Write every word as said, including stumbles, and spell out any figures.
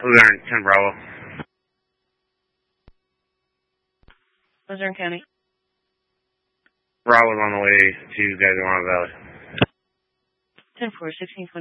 Luzerne, ten Bravo. Luzerne County. Bravo's on the way to Gazawana Valley. ten four, sixteen twenty.